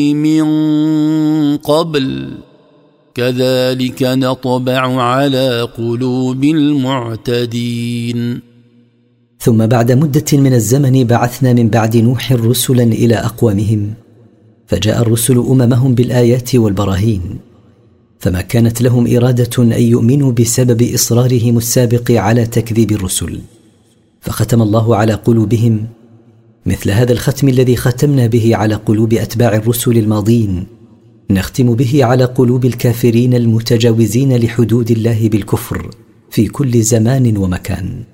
من قبل كذلك نطبع على قلوب المعتدين. ثم بعد مدة من الزمن بعثنا من بعد نوح رسلا إلى أقوامهم، فجاء الرسل أممهم بالآيات والبراهين، فما كانت لهم إرادة أن يؤمنوا بسبب إصرارهم السابق على تكذيب الرسل، فختم الله على قلوبهم مثل هذا الختم الذي ختمنا به على قلوب أتباع الرسل الماضين، نختم به على قلوب الكافرين المتجاوزين لحدود الله بالكفر في كل زمان ومكان.